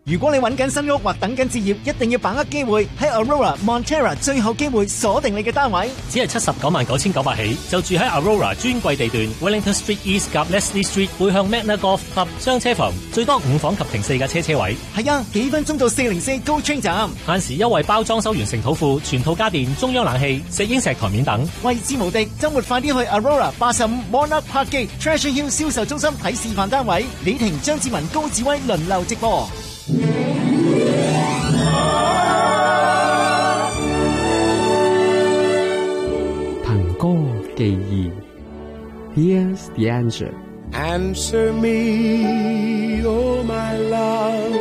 如果你揾緊新屋或等緊置業，一定要把握機會，喺 Aurora Montera 最後機會鎖定你嘅單位。 只係799900起，就住喺 Aurora 專櫃地段 Wellington Street East 及 Leslie Street 背向 Magna Golf Club 雙車房，最多5房及停4架車位。 係啊，幾分鐘到404 GO Train 站。 限時優惠包裝修完成土庫，全套家電、中央冷氣、石英石台面等， 位置無敵。週末快啲去 Aurora 85 Monarch Park Gate Treasure Hill 銷售中心睇示範單位。李婷、張志文、高志威輪流直播。 憑歌寄意 Here's the answer. Answer me, oh my love,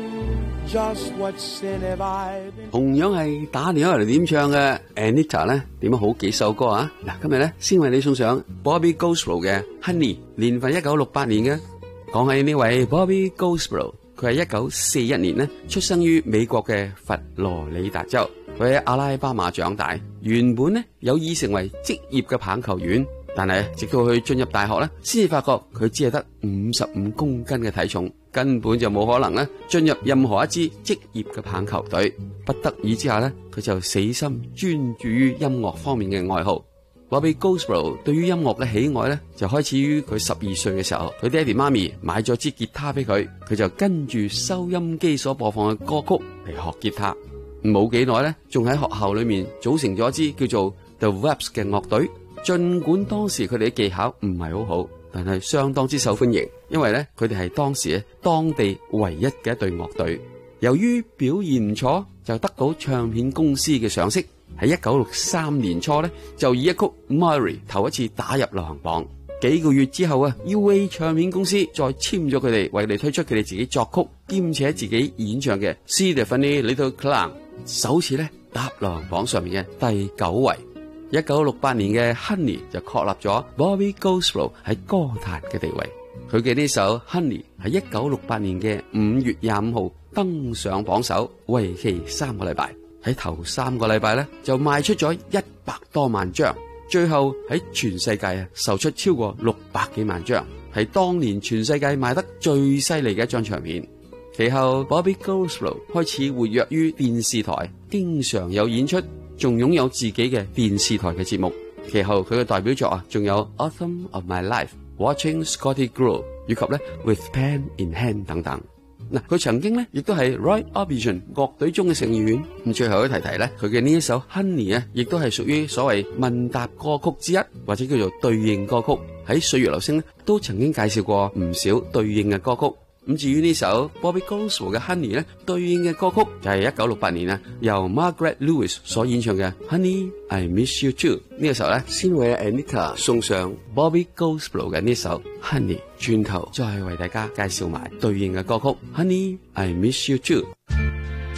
just what sin have I been... 同樣係打電話嚟點唱嘅 Anita 咧，點咗好幾首歌啊！嗱，今日咧先為你送上 Bobby Goldsboro 嘅 Honey， 年份1968年嘅。講起呢位 Bobby Goldsboro， 佢係1941年咧出生於美國嘅佛羅里達州，佢喺阿拉巴馬長大。原本咧有意成為職業嘅棒球員，但係直到佢進入大學咧，先至發覺佢只係得55公斤嘅體重，根本就冇可能咧進入任何一支職業嘅棒球隊。不得已之下咧，佢就死心專注於音樂方面嘅愛好。Bobby Goldsboro 對於音樂嘅喜愛咧，就開始於佢12歲嘅時候，佢爹哋媽咪買咗支吉他俾佢，佢就跟住收音機所播放嘅歌曲嚟學吉他。冇幾耐咧，仲喺學校裏面組成咗一支叫做 The Waps 嘅樂隊。盡管當時佢哋嘅技巧唔係好好，但係相當之受歡迎，因為咧佢哋係當時當地唯一嘅一隊樂隊。由於表現唔錯，就得到唱片公司嘅賞識。喺1963年初咧，就以一曲 Mary 頭一次打入流行榜。幾個月之後啊 ，UA 唱片公司再簽咗佢哋，為佢哋推出佢哋自己作曲兼且自己演唱嘅《See the Funny Little Clown》，首次咧踏流行榜上面嘅第9位。1968年嘅 Honey 就確立咗 Bobby Goldsboro 喺歌壇嘅地位。佢嘅呢首 Honey 喺1968年嘅5月25號登上榜首，為期3個禮拜。喺頭3個禮拜咧就賣出咗100多萬張，最後喺全世界售出超過600幾萬張，係當年全世界賣得最犀利嘅一張唱片。其後 Bobby Goldsboro 開始活躍於電視台，經常有演出，仲擁有自己嘅電視台嘅節目。其後佢嘅代表作仲有 Autumn of My Life、Watching Scotty Grow 以及咧 With Pen in Hand 等等。嗱，佢曾經咧亦都係 Roy Orbison 樂隊中嘅成員。咁最後一提咧，佢嘅呢一首 Honey 亦都係屬於所謂問答歌曲之一，或者叫做對應歌曲。喺歲月流聲都曾經介紹過唔少對應嘅歌曲。咁至於呢首 Bobby Goldsboro 嘅 Honey 咧，對應嘅歌曲就係1968年由 Margaret Lewis 所演唱嘅 Honey I Miss You Too。呢個時候咧，先為 Anita 送上 Bobby Goldsboro 嘅呢首 Honey， 轉頭再為大家介紹埋對應嘅歌曲 Honey I Miss You Too。